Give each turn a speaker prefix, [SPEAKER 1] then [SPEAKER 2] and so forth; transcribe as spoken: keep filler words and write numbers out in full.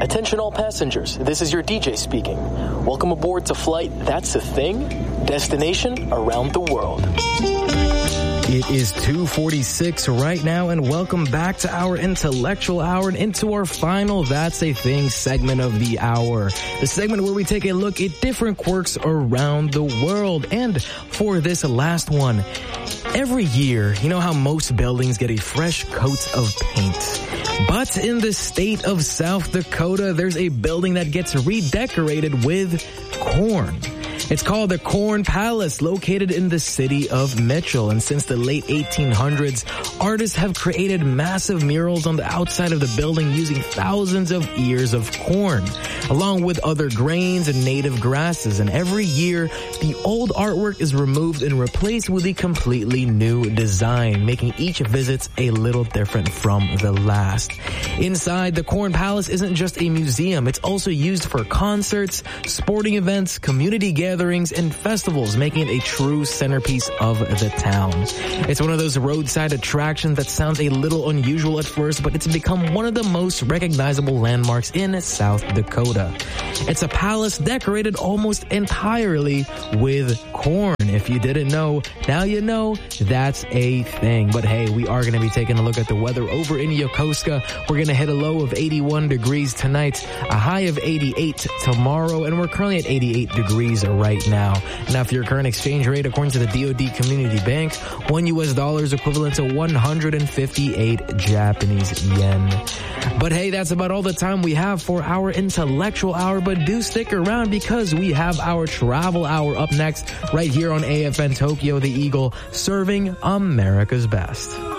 [SPEAKER 1] Attention all passengers, this is your D J speaking. Welcome aboard to Flight That's a Thing, destination around the world.
[SPEAKER 2] It is two forty-six right now, and welcome back to our intellectual hour and into our final That's a Thing segment of the hour. The segment where we take a look at different quirks around the world. And for this last one, every year, you know how most buildings get a fresh coat of paint. But in the state of South Dakota, there's a building that gets redecorated with corn. It's called the Corn Palace, located in the city of Mitchell. And since the late eighteen hundreds, artists have created massive murals on the outside of the building using thousands of ears of corn, along with other grains and native grasses. And every year, the old artwork is removed and replaced with a completely new design, making each visit a little different from the last. Inside, the Corn Palace isn't just a museum. It's also used for concerts, sporting events, community gatherings, and festivals, making it a true centerpiece of the town. It's one of those roadside attractions that sounds a little unusual at first, but it's become one of the most recognizable landmarks in South Dakota. It's a palace decorated almost entirely with corn. If you didn't know, now you know that's a thing. But hey, we are going to be taking a look at the weather over in Yokosuka. We're going to hit a low of eighty-one degrees tonight, a high of eighty-eight tomorrow, and we're currently at eighty-eight degrees right now. Now, for your current exchange rate, according to the D O D Community Bank, one U S dollar is equivalent to one hundred fifty-eight Japanese yen. But hey, that's about all the time we have for our intellectual hour, but do stick around because we have our travel hour up next right here on A F N Tokyo, the Eagle, serving America's best.